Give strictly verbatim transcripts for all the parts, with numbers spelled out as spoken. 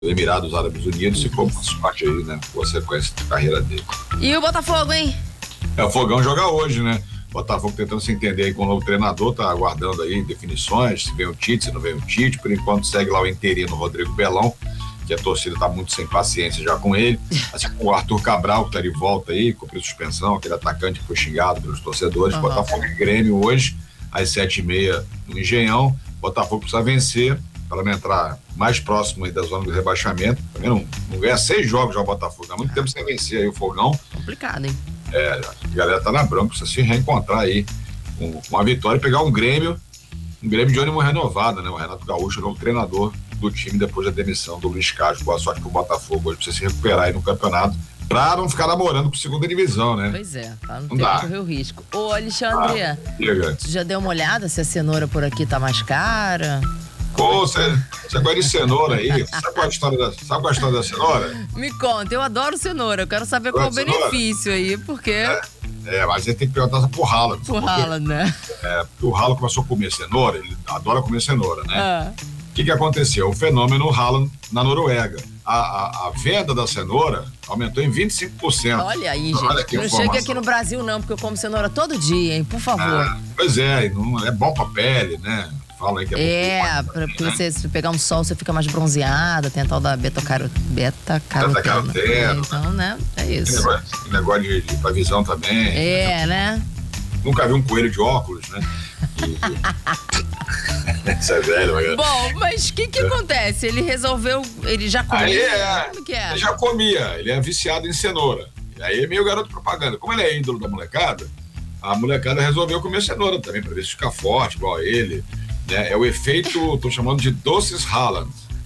Emirados Árabes Unidos e como faz parte aí, né? Com a sequência da carreira dele. E o Botafogo, hein? É, o Fogão joga hoje, né? O Botafogo tentando se entender aí com o novo treinador, tá aguardando aí definições, se vem o Tite, se não vem o Tite. Por enquanto segue lá o interino Rodrigo Belão, que a torcida tá muito sem paciência já com ele. Assim como o Arthur Cabral, que tá de volta aí, cumpriu suspensão, aquele atacante que foi xingado pelos torcedores. Uhum. Botafogo e Grêmio hoje, às sete e meia no Engenhão. Botafogo precisa vencer para não entrar mais próximo aí da zona do rebaixamento. Também não, não ganha seis jogos já o Botafogo. Há muito tempo sem vencer aí o Fogão. Complicado, hein? É, a galera tá na branca, precisa se reencontrar aí com uma vitória e pegar um Grêmio, um Grêmio de ânimo renovado, né? O Renato Gaúcho, o novo treinador do time depois da demissão do Luiz Castro. Boa sorte pro Botafogo hoje, precisa se recuperar aí no campeonato pra não ficar namorando com segunda divisão, né? Pois é, tá? Não, não tem que correr o risco. Ô, Alexandre, ah, tu já deu uma olhada se a cenoura por aqui tá mais cara? Pô, você, você gosta de cenoura aí? Sabe qual é a história da, sabe qual é a história da cenoura? Me conta, eu adoro cenoura, eu quero saber qual é o benefício aí, porque... É, é, mas a gente tem que perguntar pro Haaland. Pro Haaland, né? É, porque o Haaland começou a comer cenoura, ele adora comer cenoura, né? O ah. que que aconteceu? O fenômeno Haaland na Noruega. A, a, a venda da cenoura aumentou em vinte e cinco por cento. Olha aí, gente. Olha não chegue aqui no Brasil não, porque eu como cenoura todo dia, hein? Por favor. É, pois é, não, é bom pra pele, né? Fala aí que é, é bom porque né? você se pegar um sol, você fica mais bronzeada, tem a tal da beta-carotena. Beta-carotena. Então, né? É isso. Tem negócio, tem negócio de, de pra visão também. É, né? Nunca vi um coelho de óculos, né? Isso é velho, mas... Bom, mas o que que é. acontece? Ele resolveu, ele já comia? Aí é, Como que é? Ele já comia, ele é viciado em cenoura. E aí é meio garoto propaganda. Como ele é ídolo da molecada, a molecada resolveu comer cenoura também, pra ver se fica forte, igual a ele. É, é o efeito, tô chamando de doces Haaland.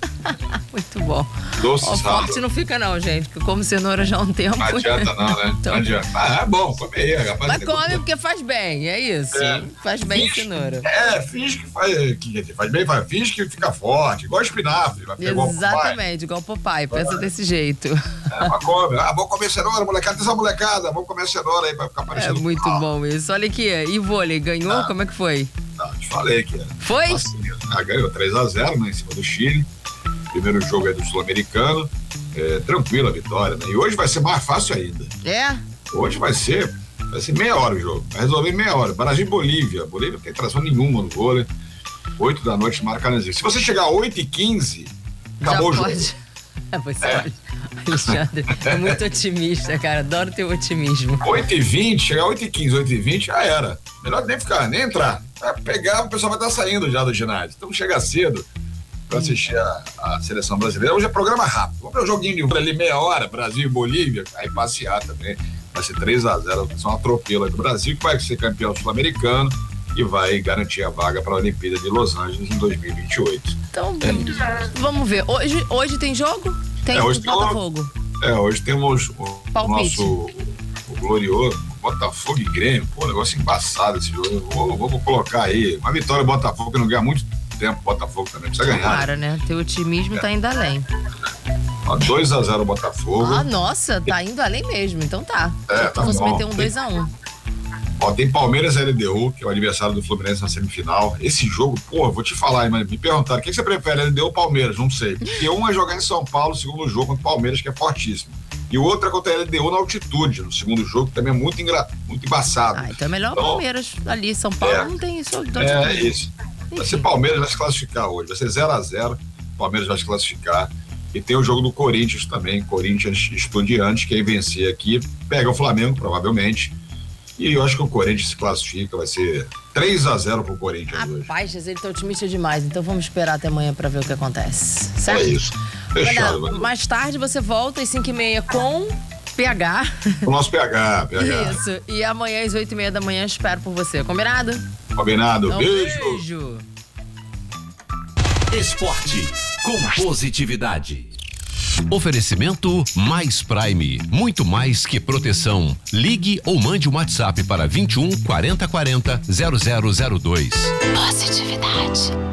Muito bom. Doces oh, Haaland. Forte não fica não, gente, porque eu como cenoura já há um tempo. Não adianta não, né? Então... Não adianta. Ah, é bom, come aí, rapaz. Mas come porque faz bem, é isso. É. Faz bem finge, cenoura. É, finge que faz, que faz bem, faz, finge que fica forte, igual espinafre. Vai Exatamente, igual o papai, pensa ah, pensa desse jeito. É, mas come. Ah, vamos comer cenoura, molecada, tem essa molecada, vamos comer cenoura aí pra ficar parecendo. É muito ah. bom isso. Olha aqui, e vôlei, ganhou? Ah. Como é que foi? Não, te falei que era. Foi? Assim, ah, ganhou três a zero, né, em cima do Chile. Primeiro jogo é do Sul-Americano. É, tranquila a vitória, né? E hoje vai ser mais fácil ainda. É? Hoje vai ser, vai ser meia hora o jogo. Vai resolver em meia hora. Brasil e Bolívia. Bolívia não tem tração nenhuma no vôlei. Oito da noite, Maracanãzinho. Se você chegar a oito e quinze, acabou já o pode. jogo. Você é. Olha, Alexandre, é muito otimista, cara. Adoro teu otimismo. oito e vinte, chegar a oito e quinze, oito e vinte, já era. Melhor nem ficar, nem entrar. Vai pegar, o pessoal vai estar saindo já do ginásio. Então chega cedo para assistir a, a seleção brasileira. Hoje é programa rápido. Vamos ver um joguinho de ali meia hora, Brasil e Bolívia, aí passear também. Vai ser três a zero, vai ser uma atropela do Brasil, que vai ser campeão sul-americano e vai garantir a vaga para a Olimpíada de Los Angeles em dois mil e vinte e oito. Então, é. vamos ver. Hoje, hoje tem jogo? Tem é, hoje Botafogo. Tem, é, hoje temos o, o nosso o glorioso Botafogo e Grêmio. Pô, negócio embaçado esse jogo. Vou, vou colocar aí. Uma vitória do Botafogo que não ganha muito tempo. Botafogo também precisa ganhar. Claro, né? Teu otimismo é. tá indo além. dois a zero Botafogo. Ah, nossa, tá indo além mesmo. Então tá. É, Se tá fosse bom. meter um dois a um. Ó, tem Palmeiras e L D U, que é o adversário do Fluminense na semifinal. Esse jogo, pô, vou te falar, mas me perguntaram, o que você prefere, L D U ou Palmeiras? Não sei. Porque um é jogar em São Paulo, o segundo jogo contra o Palmeiras, que é fortíssimo. E o outro é contra a L D U na altitude, no segundo jogo, que também é muito, engra... muito embaçado. Ah, então é melhor o então, Palmeiras ali. São Paulo é, não tem isso. É, é isso. Enfim. Vai ser Palmeiras, vai se classificar hoje. Vai ser zero a zero, Palmeiras vai se classificar. E tem o jogo do Corinthians também, Corinthians Estudiantes, quem vencer aqui pega o Flamengo, provavelmente. E eu acho que o Corinthians se classifica, vai ser três a zero pro Corinthians hoje. Rapaz, ele tá otimista demais, então vamos esperar até amanhã pra ver o que acontece, certo? É isso, fechado. Olha, mais tarde você volta às cinco e meia com P H. O nosso P H, P H. Isso, e amanhã às oito e meia da manhã espero por você, combinado? Combinado, então, beijo. beijo. Esporte com positividade. Oferecimento Mais Prime. Muito mais que proteção. Ligue ou mande um WhatsApp para vinte e um, quarenta, quarenta, zero zero zero dois. Positividade.